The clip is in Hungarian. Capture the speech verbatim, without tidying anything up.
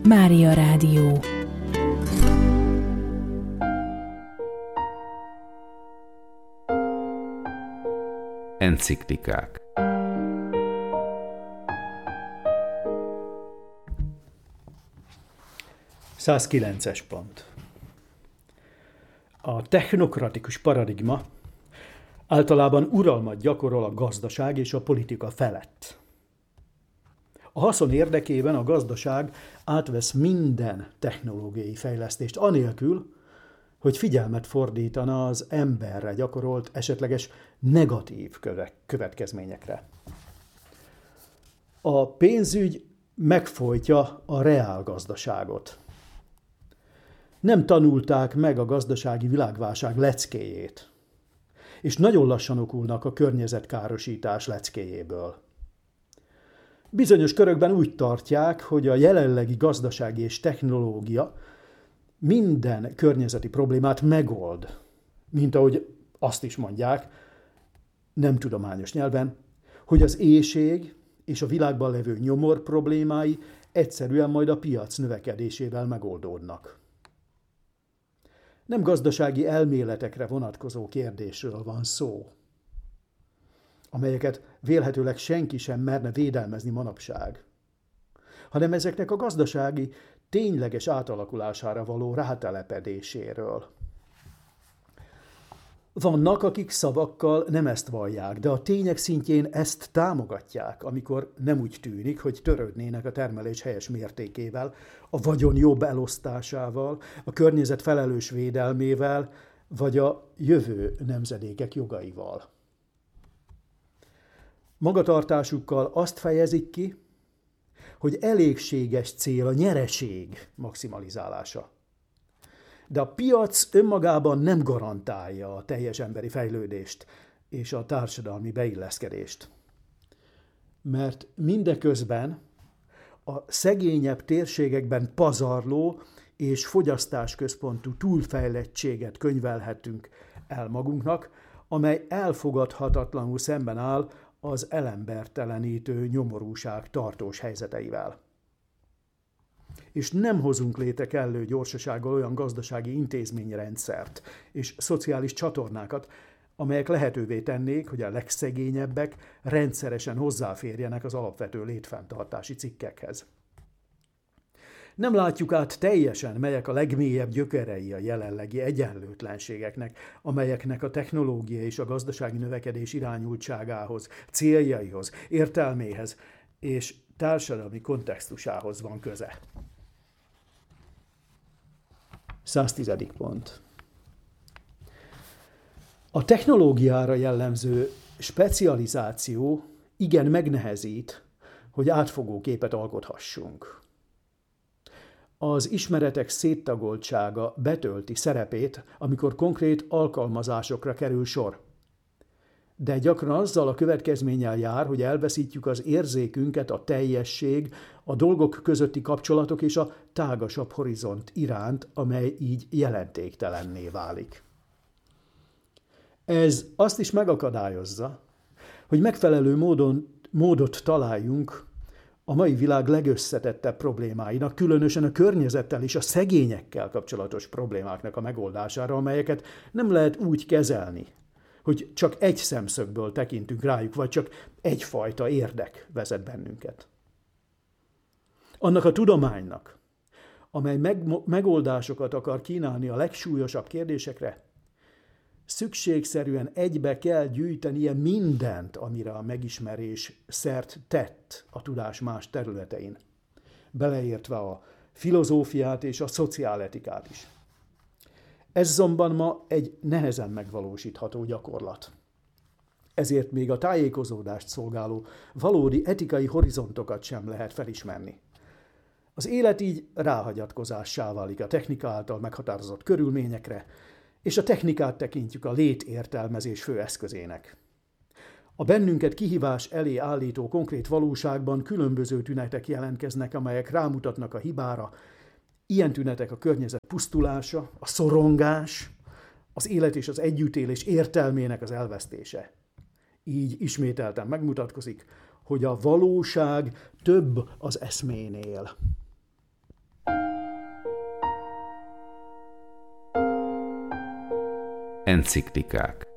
Mária Rádió. Enciklikák. százkilences pont. A technokratikus paradigma általában uralmat gyakorol a gazdaság és a politika felett. A haszon érdekében a gazdaság átvesz minden technológiai fejlesztést, anélkül, hogy figyelmet fordítana az emberre gyakorolt esetleges negatív következményekre. A pénzügy megfojtja a reálgazdaságot. Nem tanulták meg a gazdasági világválság leckéjét, és nagyon lassan okulnak a környezetkárosítás leckéjéből. Bizonyos körökben úgy tartják, hogy a jelenlegi gazdasági és technológia minden környezeti problémát megold, mint ahogy azt is mondják, nem tudományos nyelven, hogy az éhség és a világban levő nyomor problémái egyszerűen majd a piac növekedésével megoldódnak. Nem gazdasági elméletekre vonatkozó kérdésről van szó, amelyeket vélhetőleg senki sem merne védelmezni manapság, hanem ezeknek a gazdasági tényleges átalakulására való rátelepedéséről. Vannak, akik szavakkal nem ezt vallják, de a tények szintjén ezt támogatják, amikor nem úgy tűnik, hogy törődnének a termelés helyes mértékével, a vagyon jobb elosztásával, a környezet felelős védelmével, vagy a jövő nemzedékek jogaival. Magatartásukkal azt fejezik ki, hogy elégséges cél a nyereség maximalizálása. De a piac önmagában nem garantálja a teljes emberi fejlődést és a társadalmi beilleszkedést. Mert mindeközben a szegényebb térségekben pazarló és fogyasztásközpontú túlfejlettséget könyvelhetünk el magunknak, amely elfogadhatatlanul szemben áll az elembertelenítő nyomorúság tartós helyzeteivel. És nem hozunk létre kellő gyorsasággal olyan gazdasági intézményrendszert és szociális csatornákat, amelyek lehetővé tennék, hogy a legszegényebbek rendszeresen hozzáférjenek az alapvető létfenntartási cikkekhez. Nem látjuk át teljesen, melyek a legmélyebb gyökerei a jelenlegi egyenlőtlenségeknek, amelyeknek a technológia és a gazdasági növekedés irányultságához, céljaihoz, értelméhez és társadalmi kontextusához van köze. száztizedik pont. A technológiára jellemző specializáció igen megnehezít, hogy átfogó képet alkothassunk. Az ismeretek széttagoltsága betölti szerepét, amikor konkrét alkalmazásokra kerül sor. De gyakran azzal a következménnyel jár, hogy elveszítjük az érzékünket a teljesség, a dolgok közötti kapcsolatok és a tágasabb horizont iránt, amely így jelentéktelenné válik. Ez azt is megakadályozza, hogy megfelelő módon, módot találjunk a mai világ legösszetettebb problémáinak, különösen a környezettel és a szegényekkel kapcsolatos problémáknak a megoldására, amelyeket nem lehet úgy kezelni, hogy csak egy szemszögből tekintünk rájuk, vagy csak egyfajta érdek vezet bennünket. Annak a tudománynak, amely meg, megoldásokat akar kínálni a legsúlyosabb kérdésekre, szükségszerűen egybe kell gyűjtenie mindent, amire a megismerés szert tett a tudás más területein, beleértve a filozófiát és a szociáletikát is. Ez azonban ma egy nehezen megvalósítható gyakorlat. Ezért még a tájékozódást szolgáló valódi etikai horizontokat sem lehet felismerni. Az élet így ráhagyatkozássá válik a technika által meghatározott körülményekre, és a technikát tekintjük a létértelmezés fő eszközének. A bennünket kihívás elé állító konkrét valóságban különböző tünetek jelentkeznek, amelyek rámutatnak a hibára. Ilyen tünetek a környezet pusztulása, a szorongás, az élet és az együttélés értelmének az elvesztése. Így ismételten megmutatkozik, hogy a valóság több az eszménél. enciklikák.